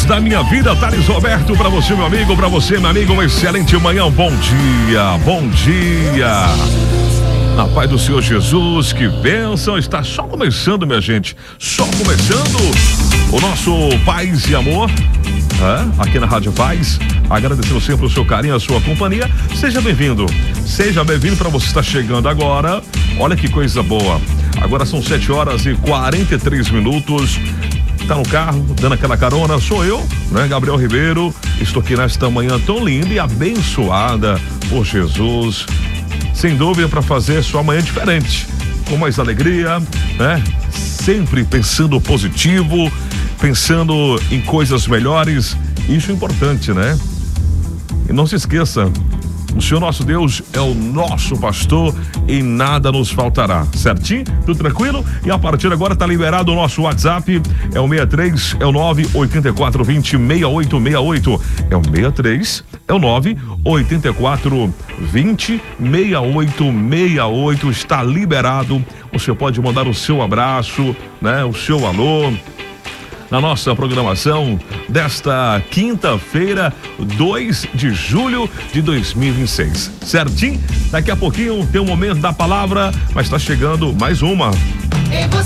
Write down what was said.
da minha vida, Thales Roberto, pra você, meu amigo, pra você, meu amigo, uma excelente manhã, bom dia. Na paz do Senhor Jesus, que bênção, está só começando, minha gente, só começando o nosso Paz e Amor, aqui na Rádio Paz, agradecendo sempre o seu carinho, a sua companhia. Seja bem-vindo para você que está chegando agora. Olha que coisa boa, agora são 7h43. Tá no carro, dando aquela carona, sou eu, né, Gabriel Ribeiro. Estou aqui nesta manhã tão linda e abençoada por Jesus, sem dúvida, para fazer sua manhã diferente, com mais alegria, né? Sempre pensando positivo, pensando em coisas melhores. Isso é importante, né? E não se esqueça, o Senhor nosso Deus é o nosso pastor e nada nos faltará, certinho? Tudo tranquilo? E a partir de agora tá liberado o nosso WhatsApp, é o 63, é o 984206868, é o 63, é o 984206868, está liberado. Você pode mandar o seu abraço, né? O seu alô na nossa programação desta quinta-feira, 2 de julho de 2026, certinho? Daqui a pouquinho tem o momento da palavra, mas está chegando mais uma.